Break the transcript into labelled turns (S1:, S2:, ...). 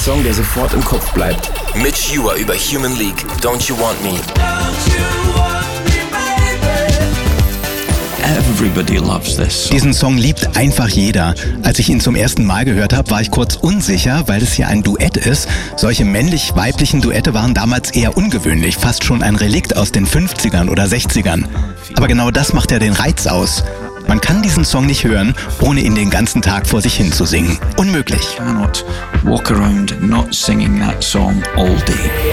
S1: Song, der sofort im Kopf bleibt. Mitch Ure über Human League, Don't You Want Me.
S2: Everybody loves this song.
S3: Diesen Song liebt einfach jeder. Als ich ihn zum ersten Mal gehört habe, war ich kurz unsicher, weil es hier ein Duett ist. Solche männlich-weiblichen Duette waren damals eher ungewöhnlich, fast schon ein Relikt aus den 50ern oder 60ern. Aber genau das macht ja den Reiz aus. Man kann diesen Song nicht hören, ohne ihn den ganzen Tag vor sich hin zu singen. Unmöglich.
S2: Cannot walk around not singing that song all day.